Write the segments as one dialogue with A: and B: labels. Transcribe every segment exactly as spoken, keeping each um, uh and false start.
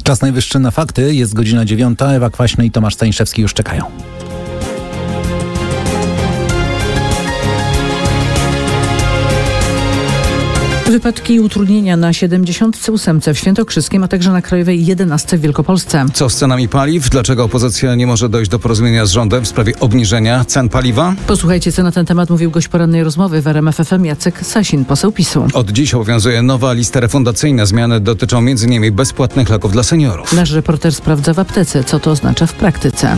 A: Czas najwyższy na fakty. Jest godzina dziewiąta. Ewa Kwaśny i Tomasz Staniszewski już czekają.
B: Wypadki i utrudnienia na siedemdziesiątce ósemce w Świętokrzyskiem, a także na Krajowej jedenastce w Wielkopolsce.
C: Co z cenami paliw? Dlaczego opozycja nie może dojść do porozumienia z rządem w sprawie obniżenia cen paliwa?
B: Posłuchajcie, co na ten temat mówił gość porannej rozmowy w R M F F M Jacek Sasin, poseł PiSu.
C: Od dziś obowiązuje nowa lista refundacyjna. Zmiany dotyczą między innymi bezpłatnych leków dla seniorów.
B: Nasz reporter sprawdza w aptece, co to oznacza w praktyce.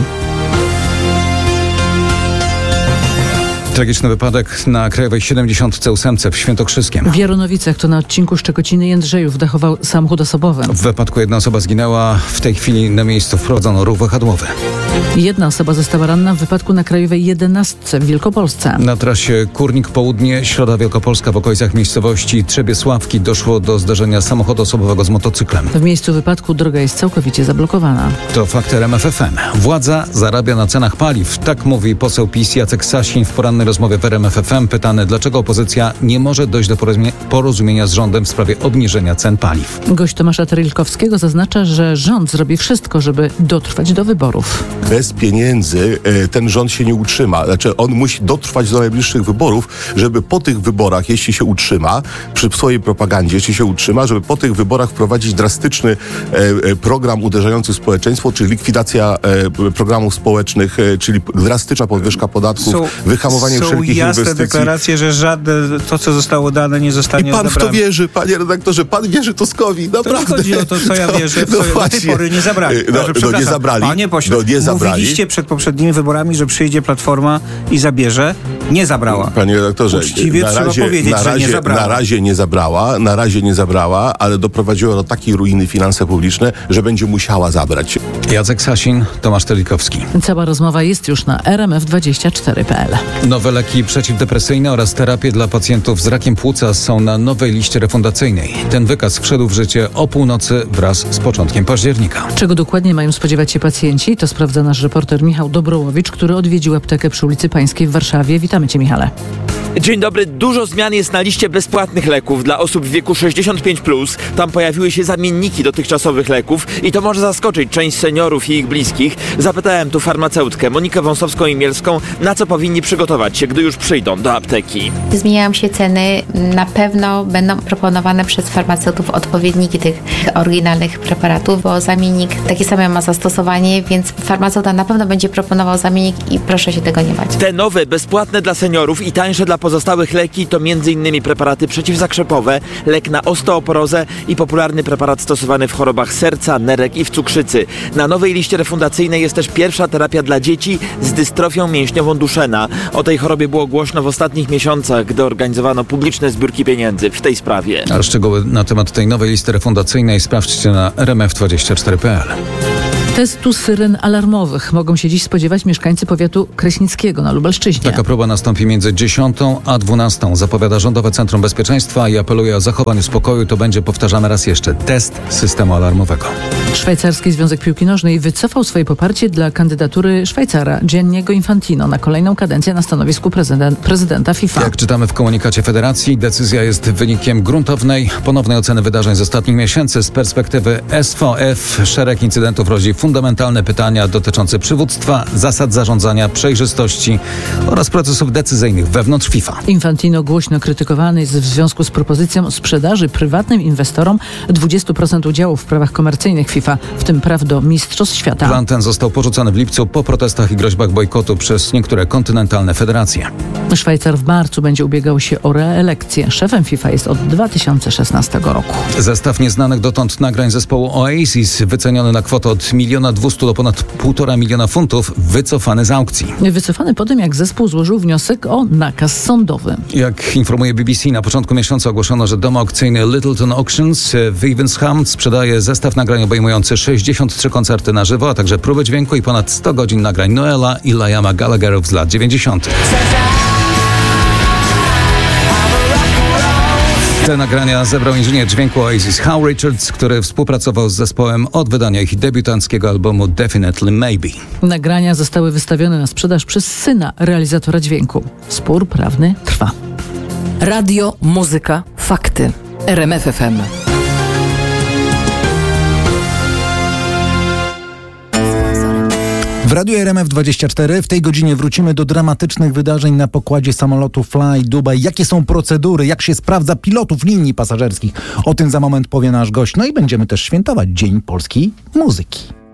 C: Tragiczny wypadek na Krajowej siedemdziesiątce ósemce w Świętokrzyskiem.
B: W Jaronowicach, to na odcinku Szczekociny Jędrzejów, dachował samochód osobowy.
C: W wypadku jedna osoba zginęła. W tej chwili na miejscu wprowadzono ruch wahadłowy.
B: Jedna osoba została ranna w wypadku na Krajowej jedenastce w Wielkopolsce.
C: Na trasie Kurnik Południe, Środa Wielkopolska w okolicach miejscowości Trzebiesławki doszło do zdarzenia samochodu osobowego z motocyklem.
B: W miejscu wypadku droga jest całkowicie zablokowana.
C: To fakt R M F F M. Władza zarabia na cenach paliw. Tak mówi poseł PiS Jacek Sasin w porannej rozmowie w R M F F M. Pytany, dlaczego opozycja nie może dojść do porozumienia z rządem w sprawie obniżenia cen paliw.
B: Gość Tomasza Terlikowskiego zaznacza, że rząd zrobi wszystko, żeby dotrwać do wyborów.
D: Bez pieniędzy ten rząd się nie utrzyma. Znaczy on musi dotrwać do najbliższych wyborów, żeby po tych wyborach, jeśli się utrzyma, przy swojej propagandzie, jeśli się utrzyma, żeby po tych wyborach wprowadzić drastyczny program uderzający w społeczeństwo, czyli likwidacja programów społecznych, czyli drastyczna podwyżka podatków, są, wyhamowanie
E: są
D: wszelkich
E: jasne
D: inwestycji.
E: deklaracje, że żadne to, co zostało dane, nie zostanie
D: I pan
E: odebrane.
D: w to wierzy, panie redaktorze, pan wierzy Tuskowi, naprawdę.
E: To nie chodzi o to, co ja wierzę.
D: No,
E: co
D: no
E: do tej pory nie zabrali.
D: No, no nie zabrali.
E: Panie pośle,
D: no, nie zabrali.
E: Mówiliście przed poprzednimi wyborami, że przyjdzie Platforma i zabierze. Nie zabrała.
D: Panie redaktorze,
E: uczciwie
D: na
E: trzeba
D: razie,
E: powiedzieć,
D: na razie,
E: że nie zabrała.
D: Na razie nie zabrała, na razie nie zabrała, ale doprowadziła do takiej ruiny finanse publiczne, że będzie musiała zabrać.
C: Jacek Sasin, Tomasz Terlikowski.
B: Cała rozmowa jest już na r m f dwadzieścia cztery kropka p l.
C: Nowe leki przeciwdepresyjne oraz terapie dla pacjentów z rakiem płuca są na nowej liście refundacyjnej. Ten wykaz wszedł w życie o północy wraz z początkiem października.
B: Czego dokładnie mają spodziewać się pacjenci? To sprawdza nasz reporter Michał Dobrołowicz, który odwiedził aptekę przy ulicy Pańskiej w Warszawie. Witamy Cię, Michale.
F: Dzień dobry. Dużo zmian jest na liście bezpłatnych leków dla osób w wieku sześćdziesiąt pięć plus. Tam pojawiły się zamienniki dotychczasowych leków i to może zaskoczyć część seniorów i ich bliskich. Zapytałem tu farmaceutkę Monikę Wąsowską-Imielską, na co powinni przygotować się, gdy już przyjdą do apteki.
G: Zmieniają się ceny. Na pewno będą proponowane przez farmaceutów odpowiedniki tych oryginalnych preparatów, bo zamiennik takie same ma zastosowanie, więc farmaceuta na pewno będzie proponował zamiennik i proszę się tego nie bać.
F: Te nowe, bezpłatne dla seniorów i tańsze dla pozostałych leki to między innymi preparaty przeciwzakrzepowe, lek na osteoporozę i popularny preparat stosowany w chorobach serca, nerek i w cukrzycy. Na nowej liście refundacyjnej jest też pierwsza terapia dla dzieci z dystrofią mięśniową Duchenne. O tej chorobie było głośno w ostatnich miesiącach, gdy organizowano publiczne zbiórki pieniędzy w tej sprawie.
C: A szczegóły na temat tej nowej listy refundacyjnej sprawdźcie na r m f dwadzieścia cztery kropka p l.
B: Testu syren alarmowych mogą się dziś spodziewać mieszkańcy powiatu kraśnickiego na Lubelszczyźnie.
C: Taka próba nastąpi między dziesiątą a dwunastą. Zapowiada Rządowe Centrum Bezpieczeństwa i apeluje o zachowanie spokoju. To będzie powtarzane raz jeszcze. Test systemu alarmowego.
B: Szwajcarski Związek Piłki Nożnej wycofał swoje poparcie dla kandydatury Szwajcara Gianniego Infantino na kolejną kadencję na stanowisku prezydent, prezydenta FIFA.
C: Jak czytamy w komunikacie federacji, decyzja jest wynikiem gruntownej, ponownej oceny wydarzeń z ostatnich miesięcy. Z perspektywy S V F szereg incydentów rodzi fundamentalne pytania dotyczące przywództwa, zasad zarządzania, przejrzystości oraz procesów decyzyjnych wewnątrz FIFA.
B: Infantino głośno krytykowany jest w związku z propozycją sprzedaży prywatnym inwestorom dwadzieścia procent udziałów w prawach komercyjnych FIFA, w tym praw do Mistrzostw Świata.
C: Plan ten został porzucony w lipcu po protestach i groźbach bojkotu przez niektóre kontynentalne federacje.
B: Szwajcar w marcu będzie ubiegał się o reelekcję. Szefem FIFA jest od dwa tysiące szesnastego roku.
C: Zestaw nieznanych dotąd nagrań zespołu Oasis, wyceniony na kwotę od miliona dwustu do ponad półtora miliona funtów, wycofany z aukcji.
B: Wycofany po tym, jak zespół złożył wniosek o nakaz sądowy.
C: Jak informuje B B C, na początku miesiąca ogłoszono, że dom aukcyjny Littleton Auctions w Evesham sprzedaje zestaw nagrań obejmujący sześćdziesiąt trzy koncerty na żywo, a także próbę dźwięku i ponad sto godzin nagrań Noela i Liama Gallagherów z lat dziewięćdziesiątych. Te nagrania zebrał inżynier dźwięku Oasis Howe Richards, który współpracował z zespołem od wydania ich debiutanckiego albumu Definitely Maybe.
B: Nagrania zostały wystawione na sprzedaż przez syna realizatora dźwięku. Spór prawny trwa.
H: Radio, muzyka, fakty. R M F F M.
A: W Radiu R M F dwadzieścia cztery w tej godzinie wrócimy do dramatycznych wydarzeń na pokładzie samolotu Fly Dubai. Jakie są procedury, jak się sprawdza pilotów linii pasażerskich? O tym za moment powie nasz gość. No i będziemy też świętować Dzień Polskiej Muzyki.